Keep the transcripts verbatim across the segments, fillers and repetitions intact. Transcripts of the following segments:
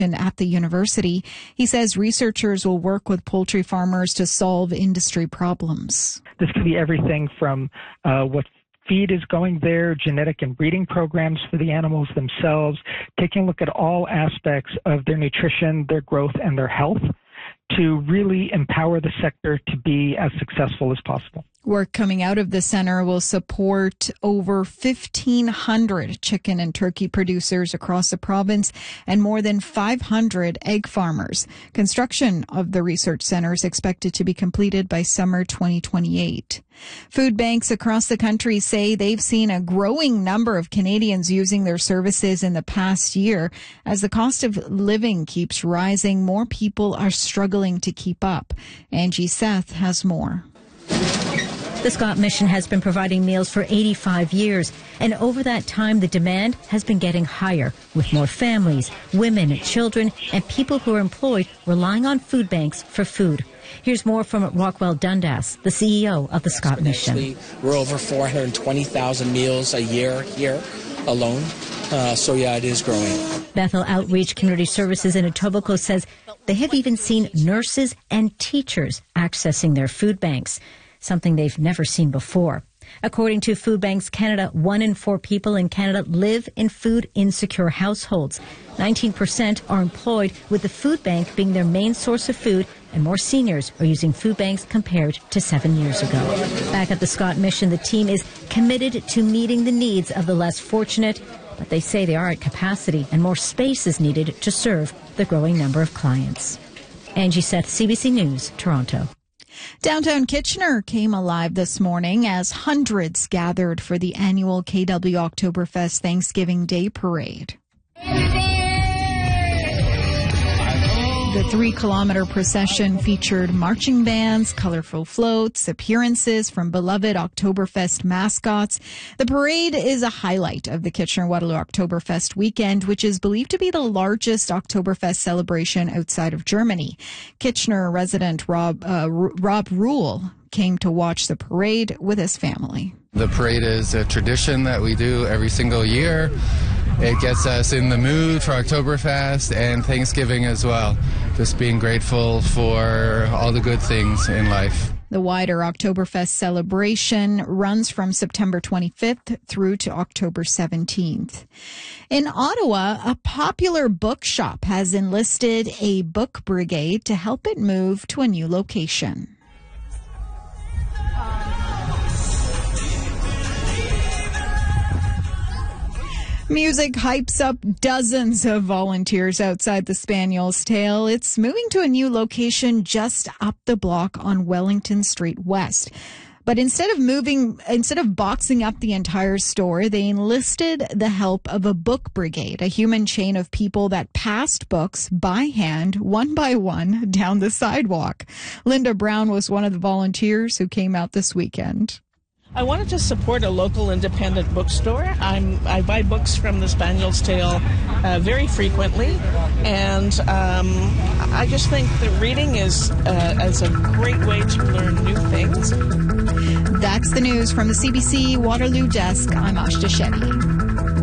at the university. He says researchers will work with poultry farmers to solve industry problems. This could be everything from uh, what feed is going there, genetic and breeding programs for the animals themselves, taking a look at all aspects of their nutrition, their growth, and their health to really empower the sector to be as successful as possible. Work coming out of the center will support over fifteen hundred chicken and turkey producers across the province and more than five hundred egg farmers. Construction of the research center is expected to be completed by summer twenty twenty-eight. Food banks across the country say they've seen a growing number of Canadians using their services in the past year. As the cost of living keeps rising, more people are struggling to keep up. Angie Seth has more. The Scott Mission has been providing meals for eighty-five years, and over that time the demand has been getting higher, with more families, women, children, and people who are employed relying on food banks for food. Here's more from Rockwell Dundas, the C E O of the Scott Mission. We're over four hundred twenty thousand meals a year here alone, uh, so yeah, it is growing. Bethel Outreach Community Services in Etobicoke says they have even seen nurses and teachers accessing their food banks, something they've never seen before. According to Food Banks Canada, one in four people in Canada live in food-insecure households. nineteen percent are employed, with the food bank being their main source of food, and more seniors are using food banks compared to seven years ago. Back at the Scott Mission, the team is committed to meeting the needs of the less fortunate, but they say they are at capacity and more space is needed to serve the growing number of clients. Angie Seth, C B C News, Toronto. Downtown Kitchener came alive this morning as hundreds gathered for the annual K W Oktoberfest Thanksgiving Day Parade. The three-kilometer procession featured marching bands, colorful floats, appearances from beloved Oktoberfest mascots. The parade is a highlight of the Kitchener-Waterloo Oktoberfest weekend, which is believed to be the largest Oktoberfest celebration outside of Germany. Kitchener resident Rob, uh, Rob Rule came to watch the parade with his family. The parade is a tradition that we do every single year. It gets us in the mood for Oktoberfest and Thanksgiving as well. Just being grateful for all the good things in life. The wider Oktoberfest celebration runs from September twenty-fifth through to October seventeenth. In Ottawa, a popular bookshop has enlisted a book brigade to help it move to a new location. Music hypes up dozens of volunteers outside the Spaniel's Tail. It's moving to a new location just up the block on Wellington Street West. But instead of moving, instead of boxing up the entire store, they enlisted the help of a book brigade, a human chain of people that passed books by hand, one by one, down the sidewalk. Linda Brown was one of the volunteers who came out this weekend. I wanted to support a local independent bookstore. I'm, I buy books from the Spaniel's Tail uh, very frequently, and um, I just think that reading is, uh, is a great way to learn new things. That's the news from the C B C Waterloo desk. I'm Ashta Shetty.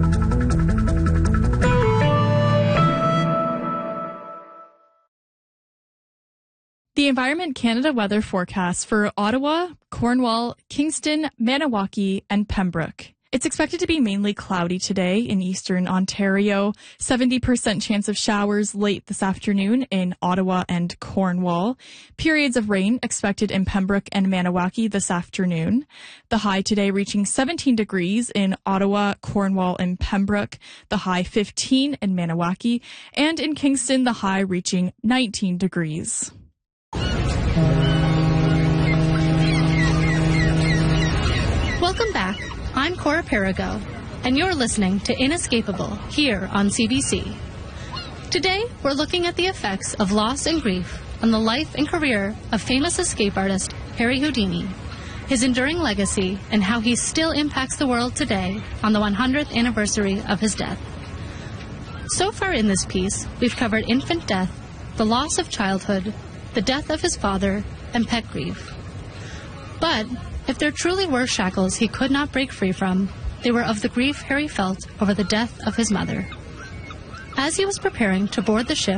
The Environment Canada weather forecast for Ottawa, Cornwall, Kingston, Maniwaki, and Pembroke. It's expected to be mainly cloudy today in eastern Ontario, seventy percent chance of showers late this afternoon in Ottawa and Cornwall. Periods of rain expected in Pembroke and Maniwaki this afternoon. The high today reaching seventeen degrees in Ottawa, Cornwall, and Pembroke. The high fifteen in Maniwaki. And in Kingston, the high reaching nineteen degrees. Welcome back. I'm Cora Perigo, and you're listening to Inescapable here on C B C. Today, we're looking at the effects of loss and grief on the life and career of famous escape artist Harry Houdini, his enduring legacy, and how he still impacts the world today on the one hundredth anniversary of his death. So far in this piece, we've covered infant death, the loss of childhood, the death of his father, and pet grief. But if there truly were shackles he could not break free from, they were of the grief Harry felt over the death of his mother. As he was preparing to board the ship,